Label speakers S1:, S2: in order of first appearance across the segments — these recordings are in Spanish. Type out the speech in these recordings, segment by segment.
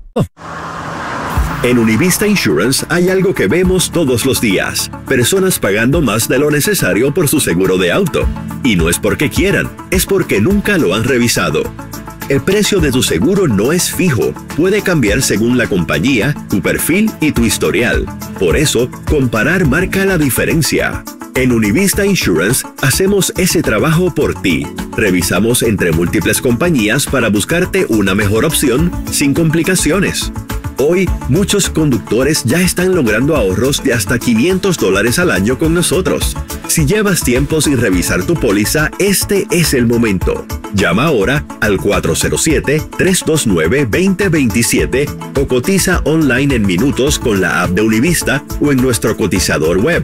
S1: En Univista Insurance hay algo que vemos todos los días. Personas pagando más de lo necesario por su seguro de auto. Y no es porque quieran, es porque nunca lo han revisado. El precio de tu seguro no es fijo. Puede cambiar según la compañía, tu perfil y tu historial. Por eso, comparar marca la diferencia. En Univista Insurance hacemos ese trabajo por ti. Revisamos entre múltiples compañías para buscarte una mejor opción sin complicaciones. Hoy, muchos conductores ya están logrando ahorros de hasta $500 al año con nosotros. Si llevas tiempo sin revisar tu póliza, este es el momento. Llama ahora al 407-329-2027 o cotiza online en minutos con la app de Univista o en nuestro cotizador web.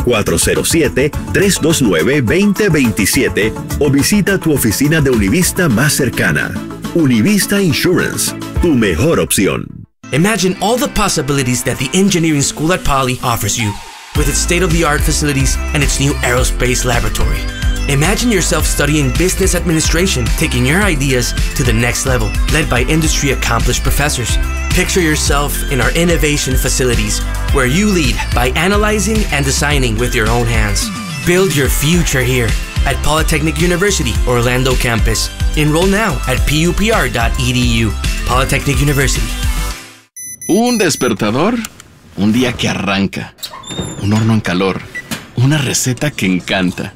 S1: 407-329-2027 o visita tu oficina de Univista más cercana. Univista Insurance, tu mejor opción.
S2: Imagine all the possibilities that the engineering school at Poly offers you, with its state-of-the-art facilities and its new aerospace laboratory. Imagine yourself studying business administration, taking your ideas to the next level, led by industry-accomplished professors. Picture yourself in our innovation facilities, where you lead by analyzing and designing with your own hands. Build your future here at Polytechnic University, Orlando campus. Enroll now at pupr.edu. Polytechnic University.
S3: Un despertador, un día que arranca, un horno en calor, una receta que encanta.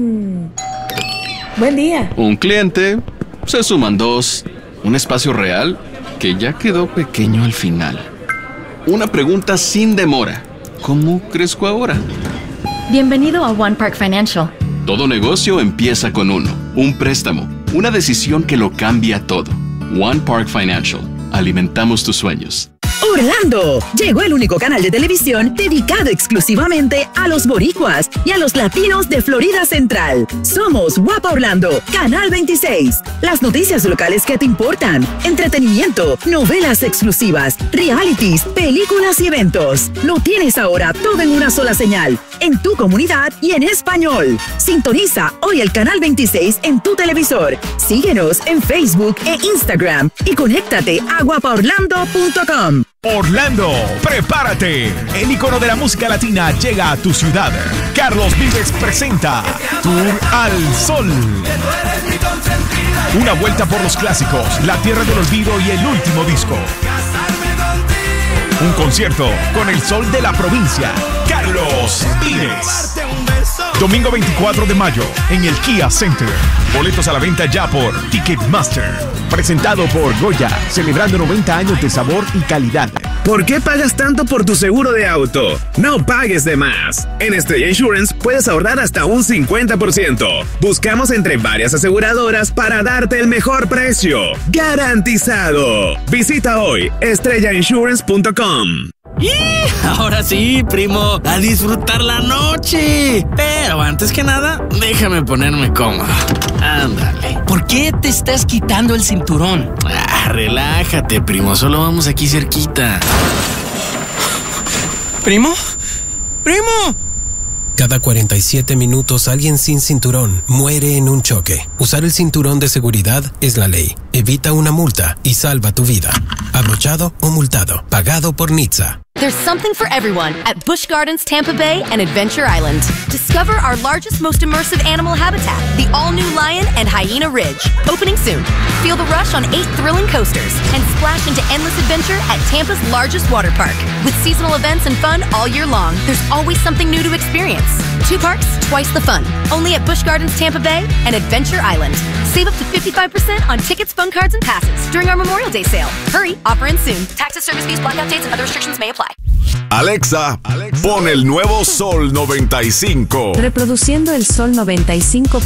S4: Buen día.
S3: Un cliente, se suman dos, un espacio real que ya quedó pequeño al final. Una pregunta sin demora, ¿cómo crezco ahora?
S4: Bienvenido a One Park Financial.
S3: Todo negocio empieza con uno, un préstamo, una decisión que lo cambia todo. One Park Financial, alimentamos tus sueños.
S5: Orlando, llegó el único canal de televisión dedicado exclusivamente a los boricuas y a los latinos de Florida Central. Somos Guapa Orlando, Canal 26. Las noticias locales que te importan, entretenimiento, novelas exclusivas, realities, películas y eventos. Lo tienes ahora todo en una sola señal, en tu comunidad y en español. Sintoniza hoy el Canal 26 en tu televisor. Síguenos en Facebook e Instagram y conéctate a guapaorlando.com.
S6: Orlando, prepárate. El ícono de la música latina llega a tu ciudad. Carlos Vives presenta Tour al Sol. Una vuelta por los clásicos, la tierra del olvido y el último disco. Un concierto con el sol de la provincia, Carlos Vives. Domingo 24 de mayo en el Kia Center. Boletos a la venta ya por Ticketmaster. Presentado por Goya, celebrando 90 años de sabor y calidad.
S7: ¿Por qué pagas tanto por tu seguro de auto? No pagues de más. En Estrella Insurance puedes ahorrar hasta un 50%. Buscamos entre varias aseguradoras para darte el mejor precio. ¡Garantizado! Visita hoy estrellainsurance.com.
S8: ¡Y! Ahora sí, primo, a disfrutar la noche. Pero antes que nada, déjame ponerme cómodo. Ándale.
S2: ¿Por qué te estás quitando el cinturón?
S8: Relájate, primo, solo vamos aquí cerquita.
S2: ¿Primo? ¡Primo!
S9: Cada 47 minutos alguien sin cinturón muere en un choque. Usar el cinturón de seguridad es la ley. Evita una multa y salva tu vida. Abrochado o multado. Pagado por NHTSA.
S10: There's something for everyone at Busch Gardens Tampa Bay and Adventure Island. Discover our largest, most immersive animal habitat, the all-new Lion and Hyena Ridge, opening soon. Feel the rush on 8 thrilling coasters and splash into endless adventure at Tampa's largest water park. With seasonal events and fun all year long, there's always something new to experience. 2 parks, twice the fun. Only at Busch Gardens Tampa Bay and Adventure Island. Save up to 55% on tickets, phone cards, and passes during our Memorial Day sale. Hurry, offer ends soon. Taxes, service fees, blackout dates, and other restrictions may apply.
S11: Alexa, pon el nuevo Sol 95.
S12: Reproduciendo el Sol 95.